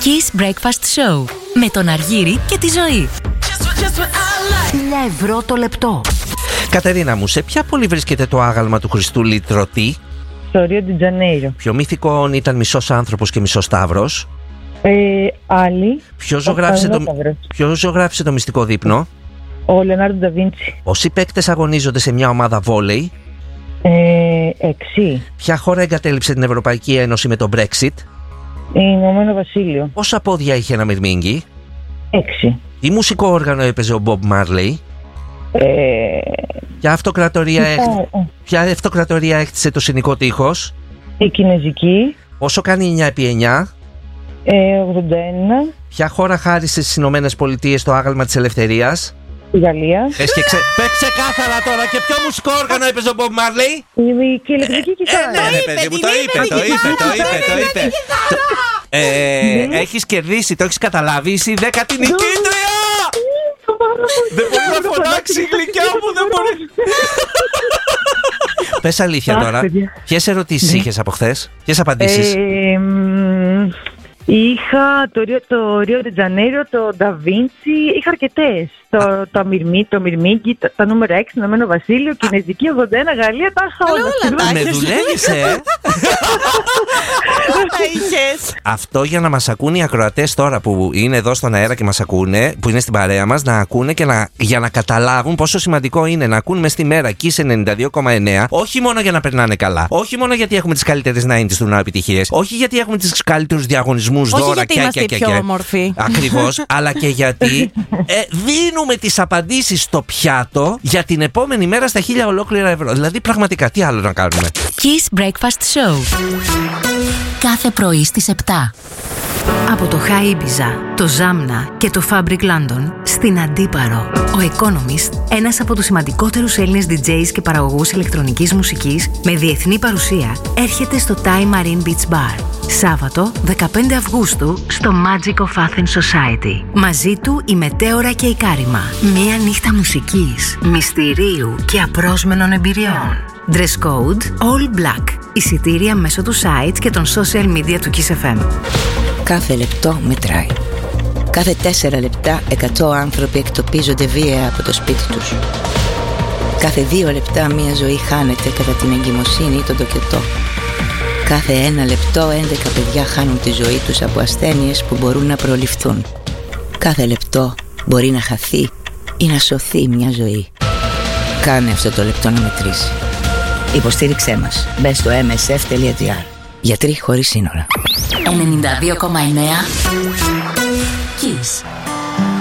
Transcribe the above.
Kiss Breakfast Show με τον Αργύρη και τη Ζωή. 1 ευρώ το λεπτό. Κατερίνα μου, σε ποια πόλη βρίσκεται το άγαλμα του Χριστού Λυτρωτή? Στο Ρίο ντι Τζανέιρο. Ποιο μυθικό ήταν μισός άνθρωπος και μισός σταύρος? Άλλη. Ποιο ζωγράφισε το μυστικό δείπνο? Ο Λεωνάρντο Νταβίντσι. Πόσοι παίκτες αγωνίζονται σε μια ομάδα βόλεϊ? 6. Ποια χώρα εγκατέλειψε την Ευρωπαϊκή Ένωση με το Brexit? Ηνωμένο Βασίλειο. Πόσα πόδια είχε ένα μυρμήγκι? 6. Τι μουσικό όργανο έπαιζε ο Μπομπ Μάρλεϊ? Ποια αυτοκρατορία έκτισε το Συνικό Τείχος? Η Κινέζικη. Πόσο κάνει 9 επί 9? 81. Ποια χώρα χάρισε στις Ηνωμένες Πολιτείες το άγαλμα της ελευθερίας? Η Γαλλία. Πες ξεκάθαρα τώρα, και ποιο μουσικό όργανο έπαιζε ο Μπομπ Μάρλεϊ? Η ηλεκτρική κιθάρα. Ναι, παιδί μου, το είπε. Έχεις κερδίσει, το έχεις καταλάβει, είσαι η 10η νικήτρια! Δεν μπορεί να φωνάξει η γλυκιά μου, δεν μπορεί. Πες αλήθεια τώρα, ποιες ερωτήσεις είχες από χθες, ποιες απαντήσεις? Είχα το Ρίο ντι Τζανέιρο, το Νταβίντσι, είχα αρκετές. Το Μυρμήγκι, τα νούμερα 6, Ηνωμένο Βασίλειο, Κινέζικη, 81, Γαλλία, τα είχα όλα. Με δουλεύεις, Αυτό για να μας ακούν οι ακροατές τώρα που είναι εδώ στον αέρα και μας ακούνε, που είναι στην παρέα μας, να ακούνε και για να καταλάβουν πόσο σημαντικό είναι να ακούν μες στη μέρα Kiss 92,9, όχι μόνο για να περνάνε καλά, όχι μόνο γιατί έχουμε τις καλύτερες 90's του ναού επιτυχίες, όχι γιατί έχουμε τις καλύτερους διαγωνισμούς, όχι δώρα γιατί είμαστε πιο όμορφοι. Ακριβώς, αλλά και γιατί δίνουμε τις απαντήσεις στο πιάτο για την επόμενη μέρα στα 1000 ολόκληρα ευρώ. Δηλαδή πραγματικά τι άλλο να κάνουμε? Kiss Breakfast Show. Κάθε πρωί στις 7. Από το High Ibiza, το Zamna και το Fabric London στην Αντίπαρο, ο Economist, ένας από τους σημαντικότερους Έλληνες DJs και παραγωγούς ηλεκτρονικής μουσικής με διεθνή παρουσία, έρχεται στο Thai Marine Beach Bar. Σάββατο 15 Αυγούστου στο Magic of Athens Society. Μαζί του η Μετέωρα και η Κάριμα. Μία νύχτα μουσικής, μυστηρίου και απρόσμενων εμπειριών. Dress code all black. Εισιτήρια μέσω του site και των social media του Kiss FM. Κάθε λεπτό μετράει. Κάθε 4 λεπτά 100 άνθρωποι εκτοπίζονται βία από το σπίτι τους. Κάθε 2 λεπτά μια ζωή χάνεται κατά την εγκυμοσύνη ή τον τοκετό. Κάθε 1 λεπτό 11 παιδιά χάνουν τη ζωή τους από ασθένειες που μπορούν να προληφθούν. Κάθε λεπτό μπορεί να χαθεί ή να σωθεί μια ζωή. Κάνε αυτό το λεπτό να μετρήσει. Υποστήριξέ μας. Μπες στο msf.gr. Γιατροί χωρίς σύνορα. 92,9